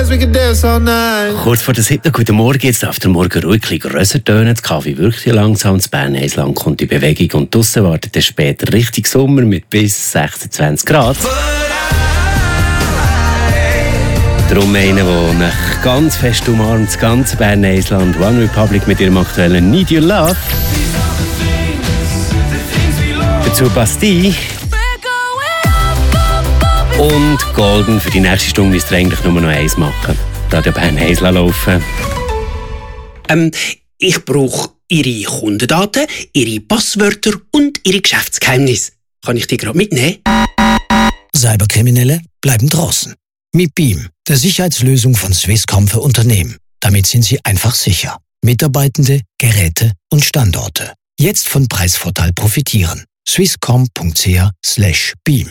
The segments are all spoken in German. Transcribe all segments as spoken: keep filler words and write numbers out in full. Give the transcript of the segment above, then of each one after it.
we could dance all night. Kurz vor der siebten Guten Morgen, jetzt auf der Morgen ruhig grösser tönen. Der Kaffee wirkt hier langsam, das Bern lang kommt die Bewegung und draussen wartet dann später richtig Sommer mit bis sechsundzwanzig Grad. Darum einer, der mich ganz fest umarmt, das ganze Bern-Land, One Republic mit ihrem aktuellen Need Your Love. Dazu Bastille. Und Golden. Für die nächste Stunde müsst ihr eigentlich nur noch eins machen. Da der Bern laufen. Ähm, ich brauche Ihre Kundendaten, Ihre Passwörter und Ihre Geschäftsgeheimnisse. Kann ich die gerade mitnehmen? Cyberkriminelle bleiben draußen. Mit Beam, der Sicherheitslösung von Swisscom für Unternehmen. Damit sind Sie einfach sicher. Mitarbeitende, Geräte und Standorte. Jetzt von Preisvorteil profitieren. swisscom punkt c h slash beam.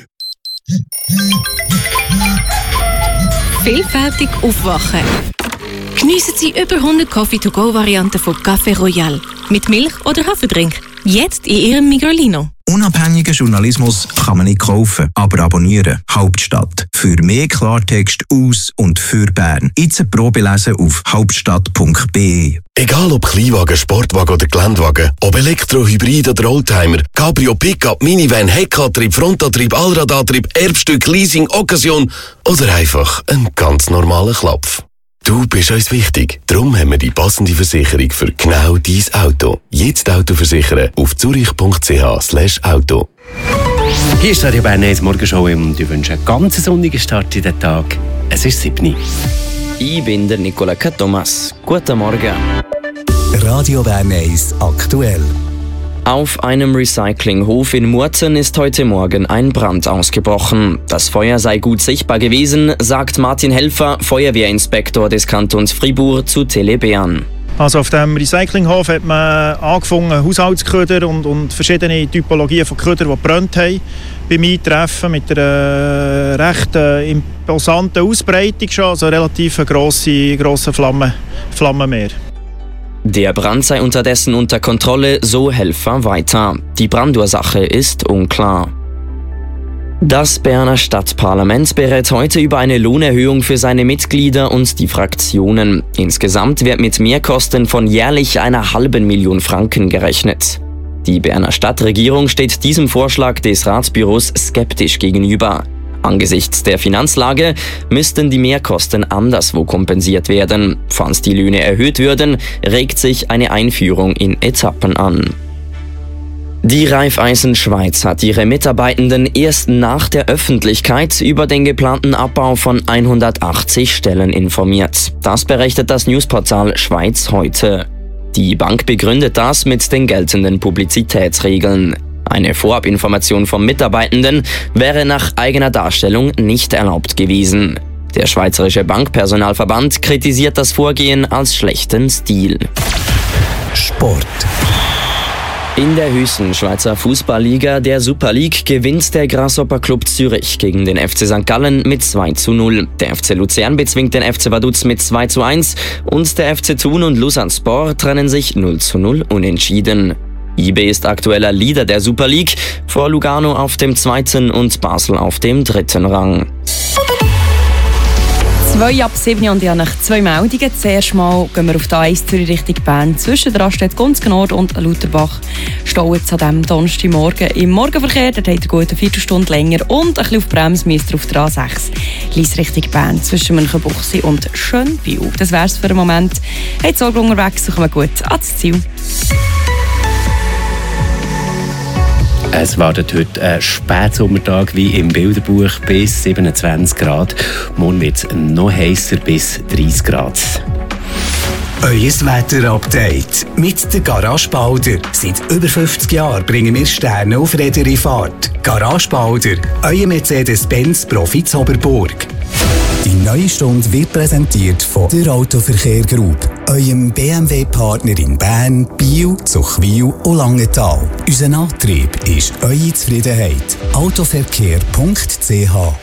Vielfältig aufwachen. Geniessen Sie über hundert Coffee-to-go-Varianten von Café Royal. Mit Milch oder Haferdrink. Jetzt in Ihrem Migros. Unabhängigen Journalismus kann man nicht kaufen, aber abonnieren. Hauptstadt. Für mehr Klartext aus und für Bern. Jetzt eine Probe lesen auf hauptstadt punkt b e. Egal ob Kleinwagen, Sportwagen oder Geländewagen, ob Elektro, Hybrid oder Oldtimer, Cabrio, Pickup, Minivan, Heckantrieb, Frontantrieb, Allradantrieb, Erbstück, Leasing, Occasion oder einfach ein ganz normaler Klapf. Du bist uns wichtig. Darum haben wir die passende Versicherung für genau dein Auto. Jetzt Auto versichern auf zurich punkt c h slash auto. Hier ist Radio Bern eins Morgenshow und ich wünsche einen ganz sonnigen Start in den Tag. Es ist sieben. Ich bin der Nicola Thomas. Guten Morgen. Radio Bern eins aktuell. Auf einem Recyclinghof in Murten ist heute Morgen ein Brand ausgebrochen. Das Feuer sei gut sichtbar gewesen, sagt Martin Helfer, Feuerwehrinspektor des Kantons Fribourg zu Tele Bern. Also auf dem Recyclinghof hat man angefangen, Haushaltsköder und, und verschiedene Typologien von Ködern, die gebrannt haben. Beim Eintreffen mit einer recht imposanten Ausbreitung schon, also relativ grosse, grosse Flamme, Flammenmeer. Der Brand sei unterdessen unter Kontrolle, so Helfer weiter. Die Brandursache ist unklar. Das Berner Stadtparlament berät heute über eine Lohnerhöhung für seine Mitglieder und die Fraktionen. Insgesamt wird mit Mehrkosten von jährlich einer halben Million Franken gerechnet. Die Berner Stadtregierung steht diesem Vorschlag des Ratsbüros skeptisch gegenüber. Angesichts der Finanzlage müssten die Mehrkosten anderswo kompensiert werden. Falls die Löhne erhöht würden, regt sich eine Einführung in Etappen an. Die Raiffeisen Schweiz hat ihre Mitarbeitenden erst nach der Öffentlichkeit über den geplanten Abbau von hundertachtzig Stellen informiert. Das berichtet das Newsportal Schweiz heute. Die Bank begründet das mit den geltenden Publizitätsregeln. Eine Vorabinformation vom Mitarbeitenden wäre nach eigener Darstellung nicht erlaubt gewesen. Der Schweizerische Bankpersonalverband kritisiert das Vorgehen als schlechten Stil. Sport. In der höchsten Schweizer Fußballliga, der Super League, gewinnt der Grasshopper Club Zürich gegen den F C Sankt Gallen mit zwei zu null. Der F C Luzern bezwingt den F C Vaduz mit zwei zu eins und der F C Thun und Lausanne-Sport trennen sich null zu null unentschieden. I B ist aktueller Leader der Super League, vor Lugano auf dem zweiten und Basel auf dem dritten Rang. Zwei ab sieben und ich habe noch zwei Meldungen. Zuerst mal gehen wir auf die A eins Zürich Richtung Bern. Zwischen der Raststätte Gunzgen-Nord und Lauterbach stauen es an diesem Donnerstagmorgen im Morgenverkehr. Dort habt ihr gut eine Viertelstunde länger und ein bisschen auf die Bremse müsst ihr auf der A sechs. Lies Richtung Bern zwischen Münchenbuchsee und Schönbühl. Das wäre es für den Moment. Habt Sorge unterwegs, so kommen wir gut ans Ziel. Es wartet heute ein Spätsommertag wie im Bilderbuch bis siebenundzwanzig Grad. Morgen wird es noch heißer bis dreißig Grad. Euer Wetter-Update mit der Garage Balder. Seit über fünfzig Jahren bringen wir Sterne auf Räder in Fahrt. Garage Balder, euer Mercedes-Benz Profi Zoberburg. Die neue Stunde wird präsentiert von der Autoverkehr Group, eurem B M W-Partner in Bern, Biel, Zuchwil und Langenthal. Unser Antrieb ist eure Zufriedenheit. autoverkehr punkt c h